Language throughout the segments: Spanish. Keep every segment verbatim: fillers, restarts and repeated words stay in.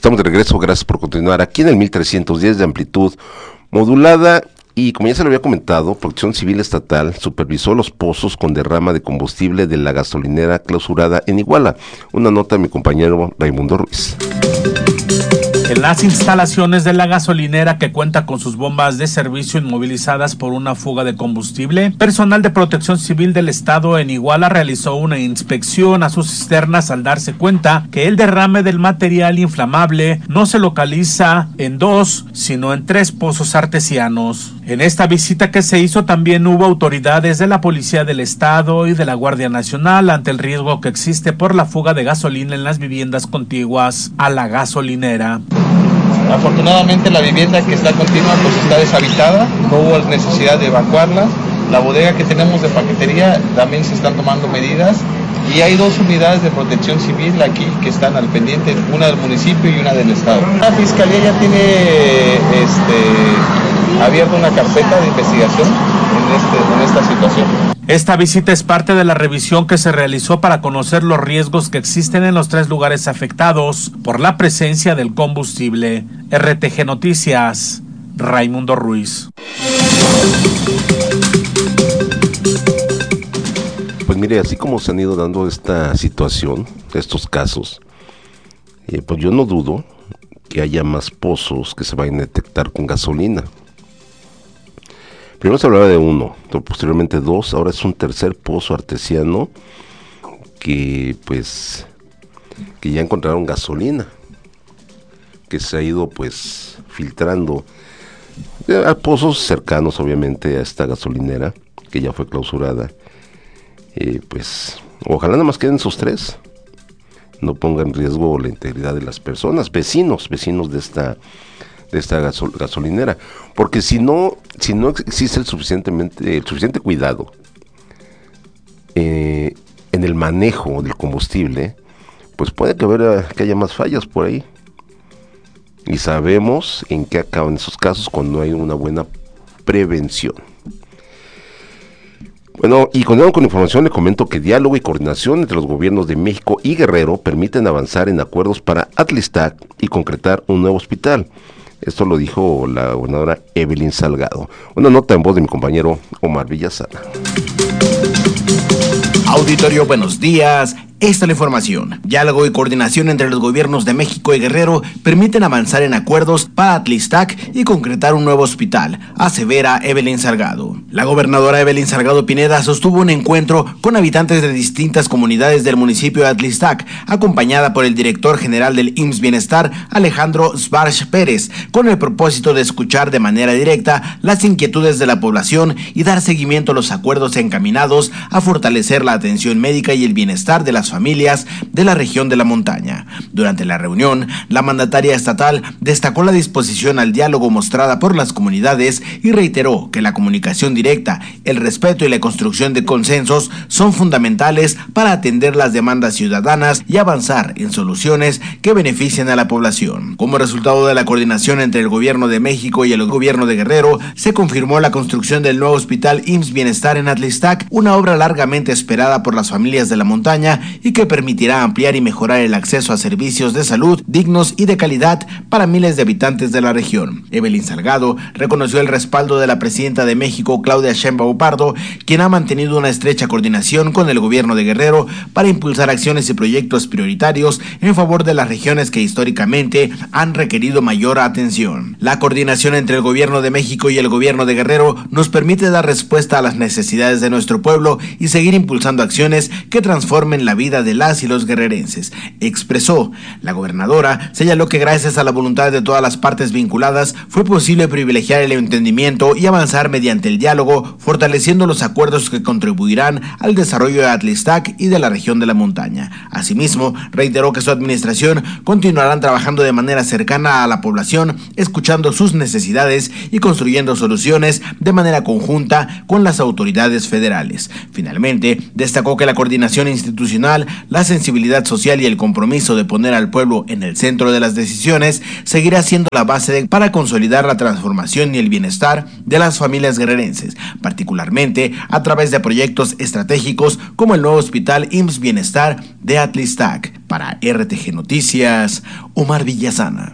estamos de regreso, gracias por continuar aquí en el mil trescientos diez de amplitud modulada. Y como ya se lo había comentado, Protección Civil Estatal supervisó los pozos con derrama de combustible de la gasolinera clausurada en Iguala. Una nota de mi compañero Raimundo Ruiz. En las instalaciones de la gasolinera, que cuenta con sus bombas de servicio inmovilizadas por una fuga de combustible, personal de Protección Civil del Estado en Iguala realizó una inspección a sus cisternas al darse cuenta que el derrame del material inflamable no se localiza en dos, sino en tres pozos artesianos. En esta visita que se hizo también hubo autoridades de la Policía del Estado y de la Guardia Nacional ante el riesgo que existe por la fuga de gasolina en las viviendas contiguas a la gasolinera. Afortunadamente la vivienda que está continua pues está deshabitada, no hubo necesidad de evacuarla. La bodega que tenemos de paquetería también se están tomando medidas y hay dos unidades de protección civil aquí que están al pendiente, una del municipio y una del estado. La fiscalía ya tiene este, abierta una carpeta de investigación en, este, en esta situación. Esta visita es parte de la revisión que se realizó para conocer los riesgos que existen en los tres lugares afectados por la presencia del combustible. R T G Noticias, Raimundo Ruiz. Pues mire, así como se han ido dando esta situación, estos casos, eh, pues yo no dudo que haya más pozos que se vayan a detectar con gasolina. Primero se hablaba de uno, posteriormente dos, ahora es un tercer pozo artesiano que pues que ya encontraron gasolina, que se ha ido pues filtrando a pozos cercanos obviamente a esta gasolinera que ya fue clausurada. Eh, pues ojalá nada más queden esos tres, no ponga en riesgo la integridad de las personas, vecinos, vecinos de esta de esta gasol- gasolinera, porque si no, si no existe el suficientemente, el suficiente cuidado eh, en el manejo del combustible, pues puede que, haber, que haya más fallas por ahí. Y sabemos en qué acaban esos casos cuando hay una buena prevención. Bueno, y continuando con información, le comento que diálogo y coordinación entre los gobiernos de México y Guerrero permiten avanzar en acuerdos para Atlistac y concretar un nuevo hospital. Esto lo dijo la gobernadora Evelyn Salgado. Una nota en voz de mi compañero Omar Villasana. Auditorio, buenos días. Esta es la información. Diálogo y coordinación entre los gobiernos de México y Guerrero permiten avanzar en acuerdos para Atlistac y concretar un nuevo hospital, asevera Evelyn Salgado. La gobernadora Evelyn Salgado Pineda sostuvo un encuentro con habitantes de distintas comunidades del municipio de Atlistac, acompañada por el director general del I M S S Bienestar, Alejandro Svarch Pérez, con el propósito de escuchar de manera directa las inquietudes de la población y dar seguimiento a los acuerdos encaminados a fortalecer la atención médica y el bienestar de las familias de la región de la montaña. Durante la reunión, la mandataria estatal destacó la disposición al diálogo mostrada por las comunidades y reiteró que la comunicación directa, el respeto y la construcción de consensos son fundamentales para atender las demandas ciudadanas y avanzar en soluciones que beneficien a la población. Como resultado de la coordinación entre el gobierno de México y el gobierno de Guerrero, se confirmó la construcción del nuevo hospital I M S S Bienestar en Atlistac, una obra largamente esperada por las familias de la montaña y que permitirá ampliar y mejorar el acceso a servicios de salud dignos y de calidad para miles de habitantes de la región. Evelyn Salgado reconoció el respaldo de la presidenta de México, Claudia Sheinbaum Pardo, quien ha mantenido una estrecha coordinación con el gobierno de Guerrero para impulsar acciones y proyectos prioritarios en favor de las regiones que históricamente han requerido mayor atención. La coordinación entre el gobierno de México y el gobierno de Guerrero nos permite dar respuesta a las necesidades de nuestro pueblo y seguir impulsando acciones que transformen la vida de las y los guerrerenses, expresó. La gobernadora señaló que gracias a la voluntad de todas las partes vinculadas fue posible privilegiar el entendimiento y avanzar mediante el diálogo, fortaleciendo los acuerdos que contribuirán al desarrollo de Atlistac y de la región de la montaña. Asimismo, reiteró que su administración continuarán trabajando de manera cercana a la población, escuchando sus necesidades y construyendo soluciones de manera conjunta con las autoridades federales. Finalmente, destacó que la coordinación institucional institucional, la sensibilidad social y el compromiso de poner al pueblo en el centro de las decisiones seguirá siendo la base de, para consolidar la transformación y el bienestar de las familias guerrerenses, particularmente a través de proyectos estratégicos como el nuevo hospital I M S S Bienestar de Atlistac. Para R T G Noticias, Omar Villasana.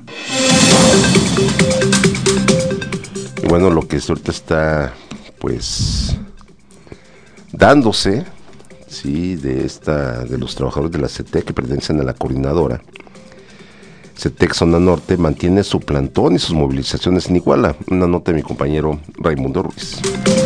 Y bueno, lo que ahorita está pues dándose, sí, de esta, de los trabajadores de la C E T E C que pertenecen a la coordinadora C E T E C Zona Norte, mantiene su plantón y sus movilizaciones en Iguala. Una nota de mi compañero Raimundo Ruiz.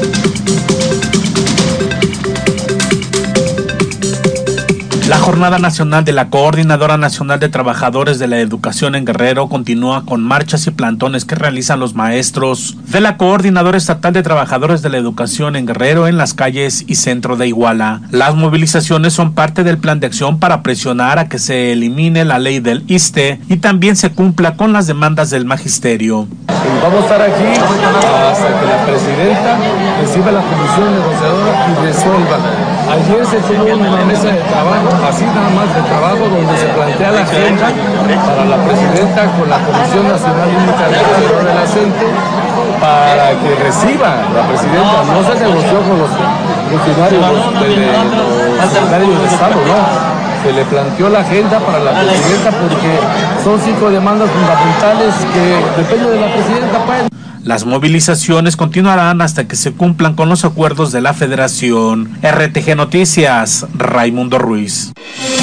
La Jornada Nacional de la Coordinadora Nacional de Trabajadores de la Educación en Guerrero continúa con marchas y plantones que realizan los maestros de la Coordinadora Estatal de Trabajadores de la Educación en Guerrero en las calles y centro de Iguala. Las movilizaciones son parte del plan de acción para presionar a que se elimine la ley del I S S S T E y también se cumpla con las demandas del magisterio. Vamos a estar aquí hasta que la presidenta reciba la comisión negociadora y resuelva. Ayer se tuvo una mesa de trabajo, así nada más de trabajo, donde se plantea la agenda para la presidenta con la Comisión Nacional Única de Negociadora de la C E N T E para que reciba la presidenta. No se negoció con los funcionarios de los funcionarios de Estado, no. Se le planteó la agenda para la presidenta porque son cinco demandas fundamentales que dependen de la presidenta, pues. Las movilizaciones continuarán hasta que se cumplan con los acuerdos de la Federación. R T G Noticias, Raimundo Ruiz.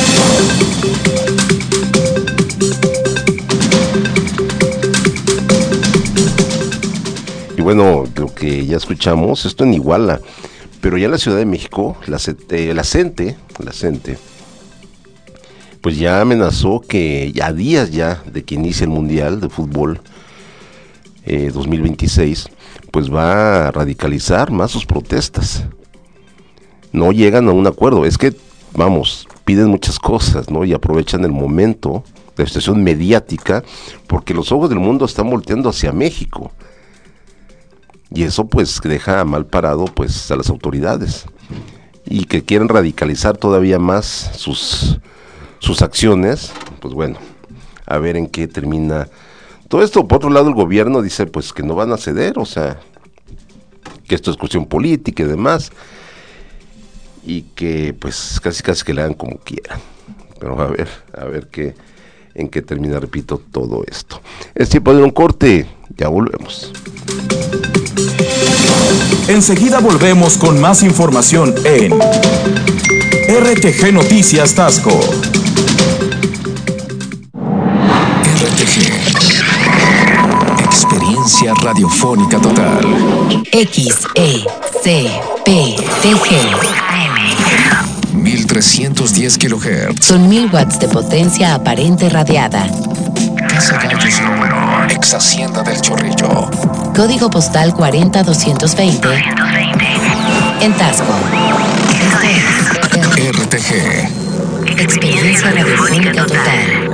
Y bueno, lo que ya escuchamos, esto en Iguala, pero ya en la Ciudad de México, la, eh, la C E N T E, la C E N T E, pues ya amenazó que ya a días ya de que inicie el Mundial de Fútbol Eh, dos mil veintiséis, pues va a radicalizar más sus protestas. No llegan a un acuerdo, es que, vamos, piden muchas cosas, ¿no? Y aprovechan el momento de la situación mediática, porque los ojos del mundo están volteando hacia México. Y eso pues deja mal parado pues a las autoridades. Y que quieren radicalizar todavía más sus, sus acciones, pues bueno, a ver en qué termina todo esto. Por otro lado, el gobierno dice pues que no van a ceder, o sea, que esto es cuestión política y demás, y que pues casi casi que le hagan como quieran. Pero a ver, a ver qué, en qué termina, repito, todo esto. Es tiempo de un corte, ya volvemos. Enseguida volvemos con más información en R T G Noticias Tasco. R T G. Experiencia radiofónica total. X E C P T G. mil trescientos diez kilohertz. Son mil watts de potencia aparente radiada. Casa Gallos número. Ex Hacienda del Chorrillo. Código postal cuarenta doscientos veinte. En Tasco. Este es R T G. Experiencia radiofónica total.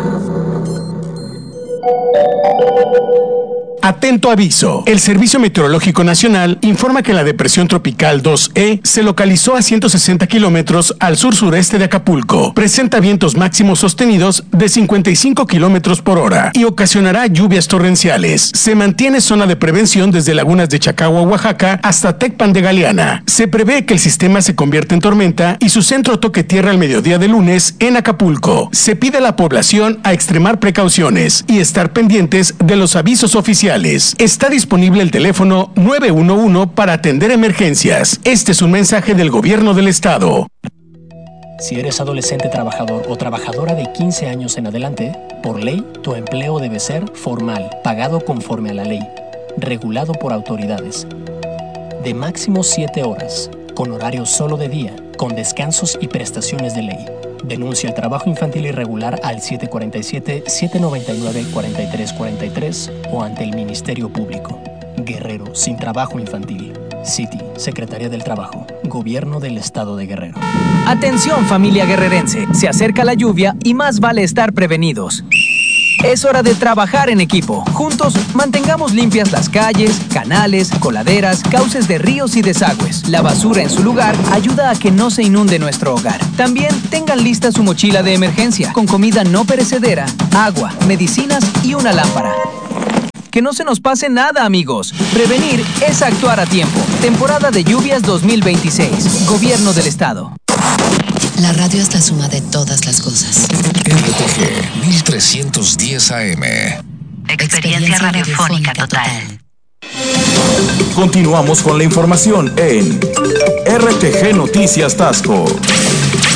Atento aviso. El Servicio Meteorológico Nacional informa que la depresión tropical dos E se localizó a ciento sesenta kilómetros al sur-sureste de Acapulco. Presenta vientos máximos sostenidos de cincuenta y cinco kilómetros por hora y ocasionará lluvias torrenciales. Se mantiene zona de prevención desde lagunas de Chacagua, Oaxaca, hasta Tecpan de Galeana. Se prevé que el sistema se convierta en tormenta y su centro toque tierra al mediodía de lunes en Acapulco. Se pide a la población a extremar precauciones y estar pendientes de los avisos oficiales. Está disponible el teléfono nueve uno uno para atender emergencias. Este es un mensaje del gobierno del estado. Si eres adolescente trabajador o trabajadora de quince años en adelante, por ley, tu empleo debe ser formal, pagado conforme a la ley, regulado por autoridades, de máximo siete horas, con horario solo de día, con descansos y prestaciones de ley. Denuncia el trabajo infantil irregular al siete cuatro siete, siete nueve nueve, cuatro tres cuatro tres o ante el Ministerio Público. Guerrero sin trabajo infantil. City, Secretaría del Trabajo, Gobierno del Estado de Guerrero. Atención familia guerrerense, se acerca la lluvia y más vale estar prevenidos. Es hora de trabajar en equipo. Juntos, mantengamos limpias las calles, canales, coladeras, cauces de ríos y desagües. La basura en su lugar ayuda a que no se inunde nuestro hogar. También tengan lista su mochila de emergencia, con comida no perecedera, agua, medicinas y una lámpara. Que no se nos pase nada, amigos. Prevenir es actuar a tiempo. Temporada de lluvias dos mil veintiséis. Gobierno del Estado. La radio es la suma de todas las cosas. R T G mil trescientos diez A M. Experiencia radiofónica total. Continuamos con la información en R T G Noticias Tasco.